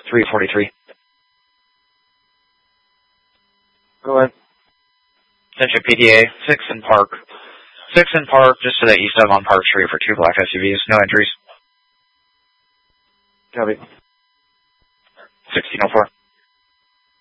343. Go ahead. Attention PDA, 6 in Park. 6 in Park, just to the east of on Park Street for 2 black SUVs. No injuries. Copy. 1604.